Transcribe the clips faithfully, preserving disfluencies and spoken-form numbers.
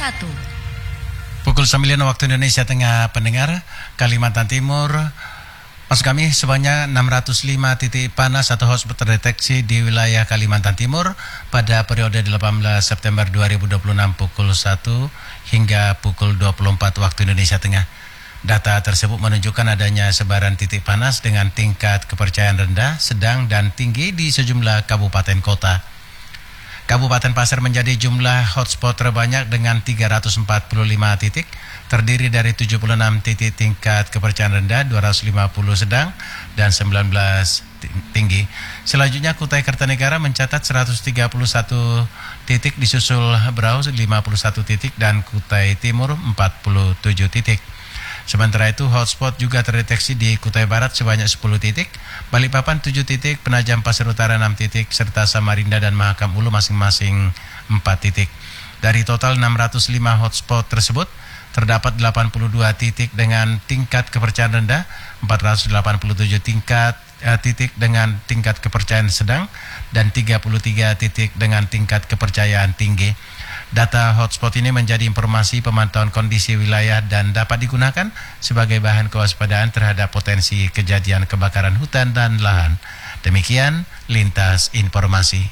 satu. Pukul sembilan waktu Indonesia Tengah, pendengar. Kalimantan Timur, maksud kami sebanyak enam ratus lima titik panas atau hotspot terdeteksi di wilayah Kalimantan Timur pada periode delapan belas September dua ribu dua puluh enam pukul satu hingga pukul dua puluh empat waktu Indonesia Tengah. Data tersebut menunjukkan adanya sebaran titik panas dengan tingkat kepercayaan rendah, sedang, dan tinggi di sejumlah kabupaten kota. Kabupaten Pasir menjadi jumlah hotspot terbanyak dengan tiga ratus empat puluh lima titik, terdiri dari tujuh puluh enam titik tingkat kepercayaan rendah, dua ratus lima puluh sedang, dan sembilan belas tinggi. Selanjutnya Kutai Kertanegara mencatat seratus tiga puluh satu titik, disusul Berau lima puluh satu titik, dan Kutai Timur empat puluh tujuh titik. Sementara itu hotspot juga terdeteksi di Kutai Barat sebanyak sepuluh titik, Balikpapan tujuh titik, Penajam Pasir Utara enam titik, serta Samarinda dan Mahakam Ulu masing-masing empat titik. Dari total enam ratus lima hotspot tersebut, terdapat delapan puluh dua titik dengan tingkat kepercayaan rendah, empat ratus delapan puluh tujuh tingkat eh, titik dengan tingkat kepercayaan sedang, dan tiga puluh tiga titik dengan tingkat kepercayaan tinggi. Data hotspot ini menjadi informasi pemantauan kondisi wilayah dan dapat digunakan sebagai bahan kewaspadaan terhadap potensi kejadian kebakaran hutan dan lahan. Demikian Lintas Informasi.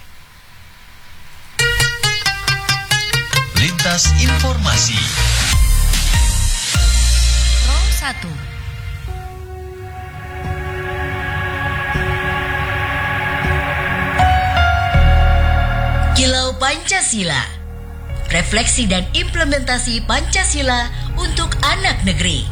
Lintas Informasi. Row satu. Kilau Pancasila. Refleksi dan implementasi Pancasila untuk anak negeri.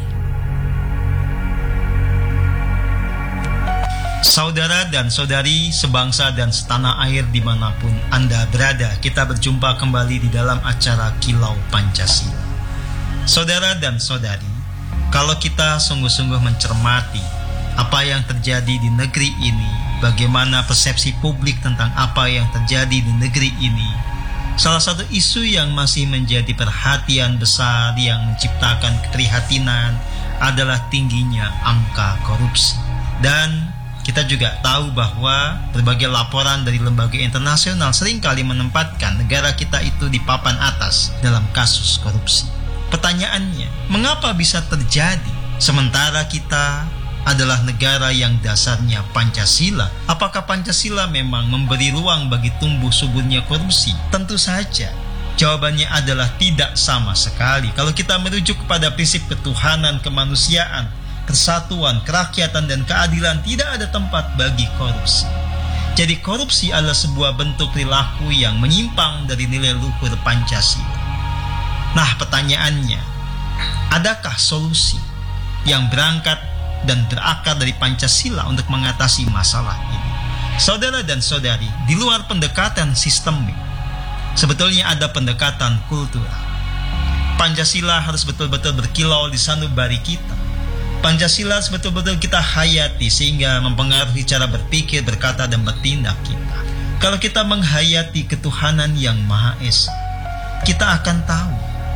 Saudara dan saudari sebangsa dan setanah air dimanapun Anda berada, kita berjumpa kembali di dalam acara Kilau Pancasila. Saudara dan saudari, kalau kita sungguh-sungguh mencermati apa yang terjadi di negeri ini, bagaimana persepsi publik tentang apa yang terjadi di negeri ini, salah satu isu yang masih menjadi perhatian besar yang menciptakan keprihatinan adalah tingginya angka korupsi. Dan kita juga tahu bahwa berbagai laporan dari lembaga internasional seringkali menempatkan negara kita itu di papan atas dalam kasus korupsi. Pertanyaannya, mengapa bisa terjadi sementara kita adalah negara yang dasarnya Pancasila? Apakah Pancasila memang memberi ruang bagi tumbuh suburnya korupsi? Tentu saja jawabannya adalah tidak sama sekali. Kalau kita merujuk kepada prinsip ketuhanan, kemanusiaan, kesatuan, kerakyatan, dan keadilan, tidak ada tempat bagi korupsi. Jadi korupsi adalah sebuah bentuk perilaku yang menyimpang dari nilai luhur Pancasila. Nah, pertanyaannya, adakah solusi yang berangkat dan berakar dari Pancasila untuk mengatasi masalah ini? Saudara dan saudari, di luar pendekatan sistemik, sebetulnya ada pendekatan kultural. Pancasila harus betul-betul berkilau di sanubari kita. Pancasila harus betul-betul kita hayati sehingga mempengaruhi cara berpikir, berkata, dan bertindak kita. Kalau kita menghayati ketuhanan yang Maha Esa, kita akan tahu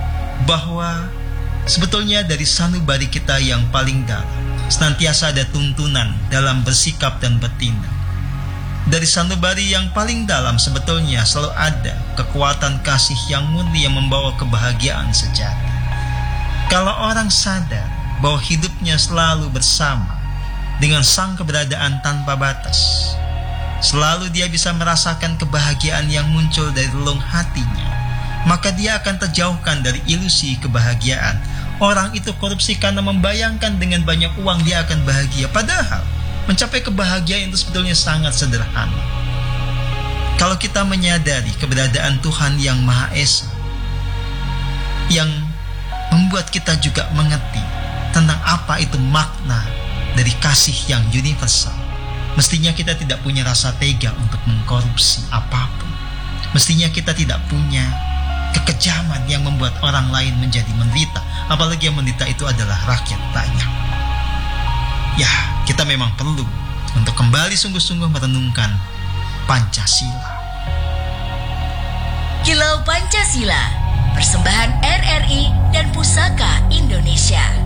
bahwa sebetulnya dari sanubari kita yang paling dalam senantiasa ada tuntunan dalam bersikap dan bertindak. Dari sanubari yang paling dalam sebetulnya selalu ada kekuatan kasih yang murni yang membawa kebahagiaan sejati. Kalau orang sadar bahwa hidupnya selalu bersama dengan sang keberadaan tanpa batas, selalu dia bisa merasakan kebahagiaan yang muncul dari relung hatinya, maka dia akan terjauhkan dari ilusi kebahagiaan. Orang itu korupsi karena membayangkan dengan banyak uang dia akan bahagia. Padahal mencapai kebahagiaan itu sebetulnya sangat sederhana. Kalau kita menyadari keberadaan Tuhan yang Maha Esa, yang membuat kita juga mengerti tentang apa itu makna dari kasih yang universal, mestinya kita tidak punya rasa tega untuk mengkorupsi apapun. Mestinya kita tidak punya kekejaman yang membuat orang lain menjadi menderita, apalagi yang menderita itu adalah rakyat banyak. Ya, kita memang perlu untuk kembali sungguh-sungguh merenungkan Pancasila. Kilau Pancasila, persembahan R R I dan Pusaka Indonesia.